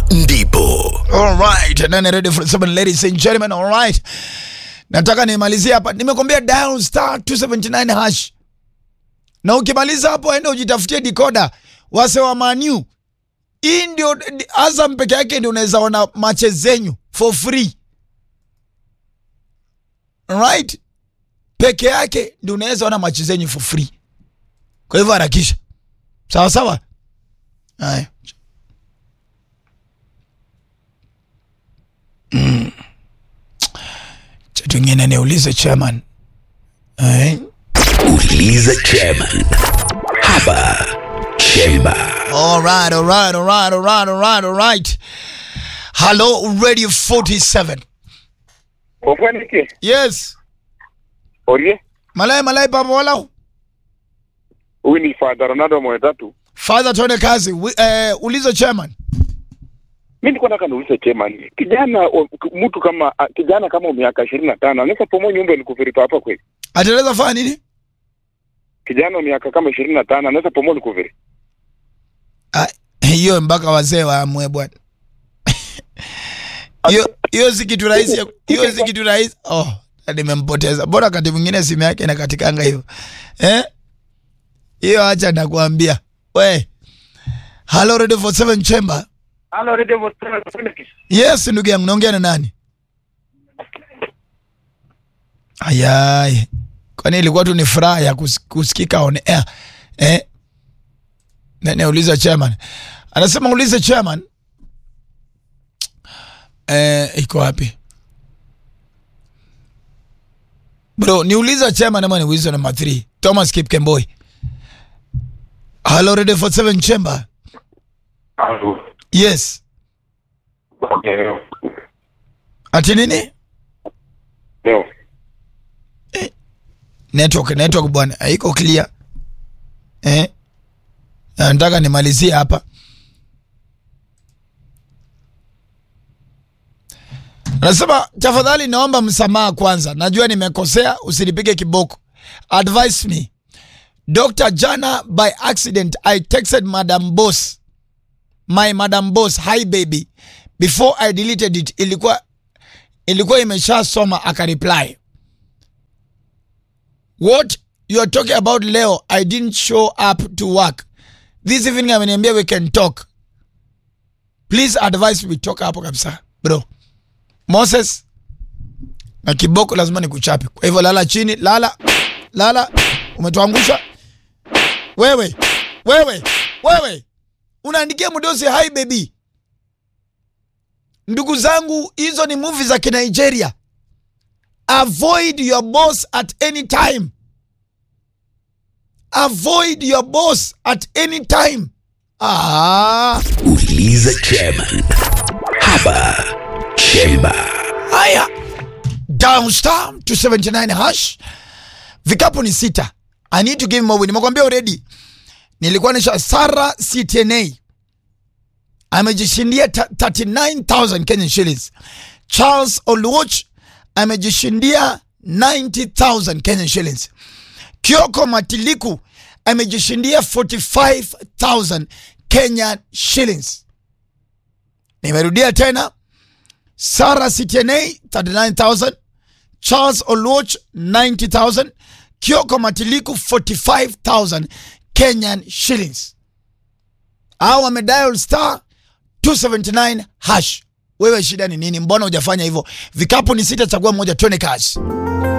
ndipo. All right, and then ready for 7 ladies and gentlemen. All right. Nataka nimalizie hapa. Nimekwambia dial star 279 hash. Na ukimaliza hapo enda ujitafutie decoder. Wase wa Manu. Hii ndio Azam peke yake ndio unaweza ona matches zenyu for free. Right? Peke yake ndio unaweza ona matches zenyu for free. Kwa hivyo harakisha. Sawa sawa? Haya. Tungine niulize chairman. Uliza chairman. Hapa Chemba. All right. Hello, Radio 47. Ofanike. Yes. Orie. Malai baba wala. Huyu ni Father Ronaldo Moetatu. Father tuone kazi. Uliza chairman. Mimi niko nataka niulize chairman. Kijana kama miaka 25 anaweza pomoa nyumba nikuviripa hapa kweli? Ataweza fanya nini? Kijana miaka kama 25 anaweza pomoa nikuviri. Hiyo mpaka wazee waamue bwana. Hiyo si kitu rahisi. Oh, nimempoteza. Bora wakati mwingine simu yake inakatikanga hivyo. Hiyo acha nakwambia. We. Hello Radio 47 Chamber. Hello Radio 47. Yes, ndugu yangu, naongea na nani? Ayai. Kwani ilikuwa tu ni furaha ya kusikika on air. Nene uliza chairman. Anasema uliza chairman. Iko wapi? Bro, niuliza chairman ama niuliza number 3. Thomas Kipkemboi. Hello Radio 47 Chamber. Hello. Yes. Okay. Ati nini? Leo. Network bwana, haiko clear. Nataka nimalizie hapa. Nasema tafadhali naomba msamaha kwanza. Najua nimekosea, usinipige kiboko. Advise me. Dr. Jana, by accident I texted Madam Boss. My Madam Boss, hi baby. Before I deleted it, ilikuwa imesha soma akareply. What you are talking about leo, I didn't show up to work. This evening ameniambia we can talk. Please advise me talk hapo kabisa. Bro. Moses na kiboko lazima nikuchape. Kwa hivyo lala chini, lala. Umetuangusha. Wewe. Unaandikia mdosi hi baby. Ndugu zangu, hizo ni movie za Kinigeria. Avoid your boss at any time. Uliza chairman. Hapa Chemba. Haya. Down star 279 hash. Vikapu ni 6. I need to give him a win. Nimekwambia already. Nilikuwa nisha Sarah CTNA. Amejishindia 39,000 Kenyan shillings. Charles Oluoch amejishindia 90,000 Kenyan shillings. Kioko Matiliku amejishindia 45,000 Kenyan shillings. Nimerudia tena. Sarah CTNA 39,000, Charles Oluoch 90,000, Kioko Matiliku 45,000 Kenyan shillings. Hao wamedial star 279 hash. Wewe shida ni nini? Mbona hujafanya hivyo? Vikapu ni 6, chagua moja, tuone kazi.